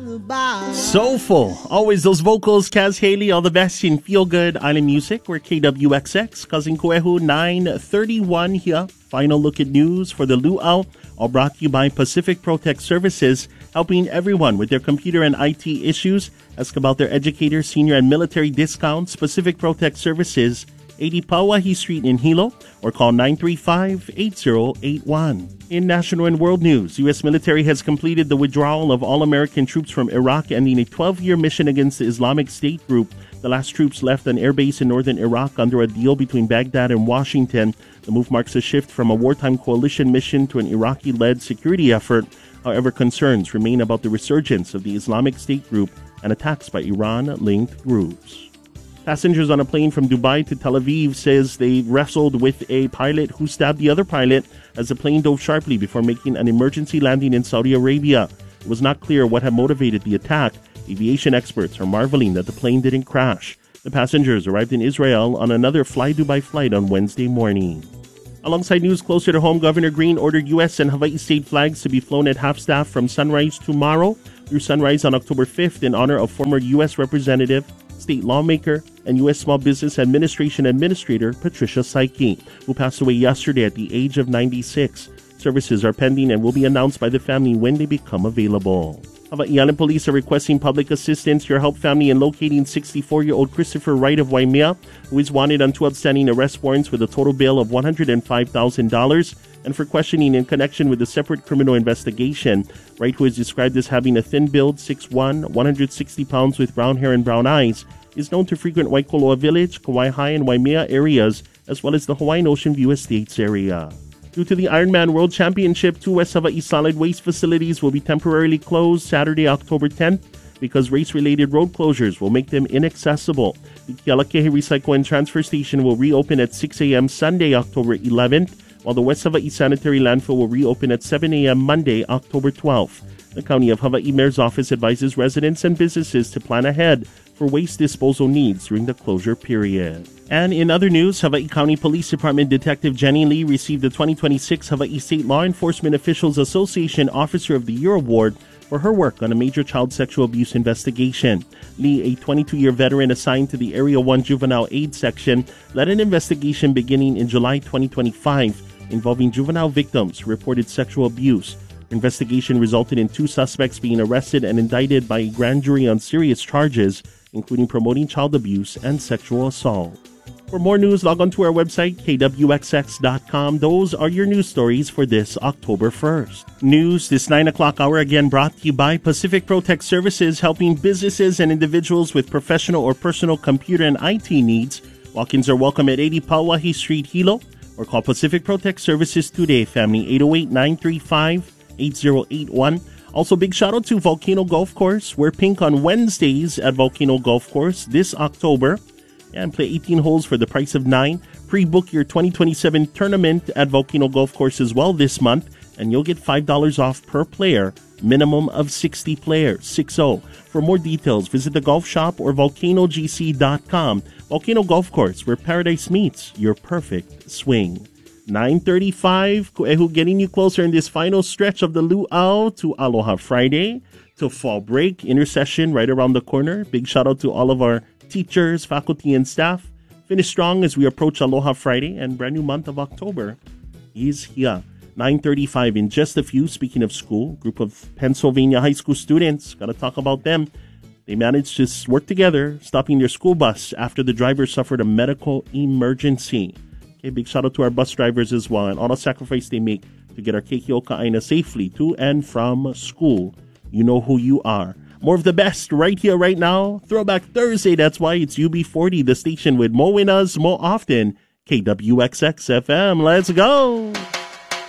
Soulful. Always those vocals, Kaz Haley, all the best in Feel Good Island Music. We're KWXX, Cousin Kuehu, 9:31 here. Final look at news for the luau, all brought to you by Pacific Protect Services, helping everyone with their computer and IT issues. Ask about their educator, senior, and military discounts. Pacific Protect Services, 80 Pauahi Street in Hilo, or call 935-8081. In national and world news, U.S. military has completed the withdrawal of all American troops from Iraq, ending a 12-year mission against the Islamic State group. The last troops left an airbase in northern Iraq under a deal between Baghdad and Washington. The move marks a shift from a wartime coalition mission to an Iraqi-led security effort. However, concerns remain about the resurgence of the Islamic State group and attacks by Iran-linked groups. Passengers on a plane from Dubai to Tel Aviv says they wrestled with a pilot who stabbed the other pilot as the plane dove sharply before making an emergency landing in Saudi Arabia. It was not clear what had motivated the attack. Aviation experts are marveling that the plane didn't crash. The passengers arrived in Israel on another Fly Dubai flight on Wednesday morning. Alongside news closer to home, Governor Green ordered U.S. and Hawaii state flags to be flown at half-staff from sunrise tomorrow through sunrise on October 5th in honor of former U.S. Representative, state lawmaker, and U.S. Small Business Administration Administrator Patricia Saiki, who passed away yesterday at the age of 96. Services are pending and will be announced by the family when they become available. Hawaii Island Police are requesting public assistance to help family in locating 64-year-old Christopher Wright of Waimea, who is wanted on 2 outstanding arrest warrants with a total bail of $105,000 and for questioning in connection with a separate criminal investigation. Wright, who is described as having a thin build, 6'1", 160 pounds with brown hair and brown eyes, is known to frequent Waikoloa Village, Kauai High, and Waimea areas, as well as the Hawaiian Ocean View Estates area. Due to the Ironman World Championship, 2 West Hawaii solid waste facilities will be temporarily closed Saturday, October 10th, because race-related road closures will make them inaccessible. The Kealakehe Recycle and Transfer Station will reopen at 6 a.m. Sunday, October 11th, while the West Hawaii Sanitary Landfill will reopen at 7 a.m. Monday, October 12th. The County of Hawaii Mayor's Office advises residents and businesses to plan ahead for waste disposal needs during the closure period. And in other news, Hawaii County Police Department Detective Jenny Lee received the 2026 Hawaii State Law Enforcement Officials Association Officer of the Year Award for her work on a major child sexual abuse investigation. Lee, a 22-year veteran assigned to the Area 1 Juvenile Aid Section, led an investigation beginning in July 2025 involving juvenile victims who reported sexual abuse. The investigation resulted in 2 suspects being arrested and indicted by a grand jury on serious charges, including promoting child abuse and sexual assault. For more news, log on to our website, kwxx.com. Those are your news stories for this October 1st. News this 9 o'clock hour again brought to you by Pacific Protect Services, helping businesses and individuals with professional or personal computer and IT needs. Walk-ins are welcome at 80 Pauahi Street, Hilo, or call Pacific Protect Services today, family, 808-935-8081. Also, big shout out to Volcano Golf Course. Wear pink on Wednesdays at Volcano Golf Course this October. And play 18 holes for the price of 9. Pre-book your 2027 tournament at Volcano Golf Course as well this month, and you'll get $5 off per player. Minimum of 60 players, 60. For more details, visit the golf shop or volcanogc.com. Volcano Golf Course, where paradise meets your perfect swing. 9:35, Kuehu getting you closer in this final stretch of the luau to Aloha Friday, to fall break, intercession right around the corner. Big shout out to all of our teachers, faculty, and staff. Finish strong as we approach Aloha Friday, and brand new month of October is here. 9:35 in just a few. Speaking of school, group of Pennsylvania high school students, got to talk about them. They managed to work together, stopping their school bus after the driver suffered a medical emergency. Okay, big shout out to our bus drivers as well, and all the sacrifice they make to get our Keikioka Aina safely to and from school. You know who you are. More of the best right here, right now. Throwback Thursday, that's why it's UB40, the station with more winners more often. KWXX FM, let's go!